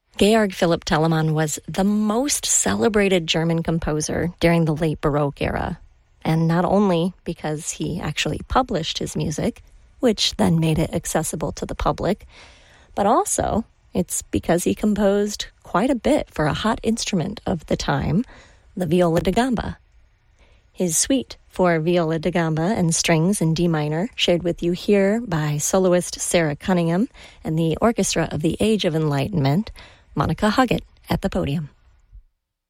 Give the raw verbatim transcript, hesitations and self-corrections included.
Georg Philipp Telemann was the most celebrated German composer during the late Baroque era. And not only because he actually published his music, which then made it accessible to the public, but also it's because he composed quite a bit for a hot instrument of the time, the viola da gamba. His suite for viola da gamba and strings in D minor, shared with you here by soloist Sarah Cunningham and the Orchestra of the Age of Enlightenment, Monica Huggett at the podium.